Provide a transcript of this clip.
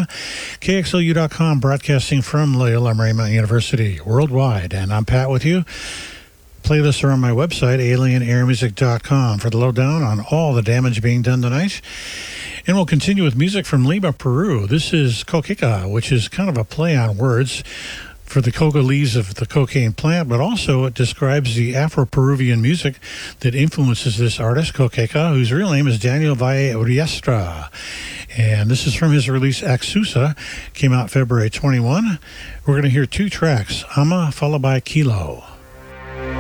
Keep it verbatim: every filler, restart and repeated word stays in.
M, K X L U dot com, broadcasting from Loyola Marymount University worldwide. And I'm Pat with you. Playlists are on my website, alien air music dot com, for the lowdown on all the damage being done tonight. And we'll continue with music from Lima, Peru. This is coqueca, which is kind of a play on words for the coca leaves of the cocaine plant, but also it describes the Afro-Peruvian music that influences this artist, Coqueca, whose real name is Daniel Valle Riestra. And this is from his release, Axusa, came out February twenty-first. We're going to hear two tracks, Ama followed by Kilo.